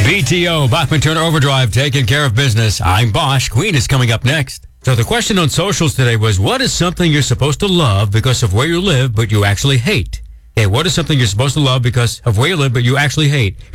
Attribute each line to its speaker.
Speaker 1: BTO, Bachman Turner Overdrive, taking care of business. I'm Bosch. Queen is coming up next. So the question on socials today was, what is something you're supposed to love because of where you live, but you actually hate? Okay, what is something you're supposed to love because of where you live, but you actually hate?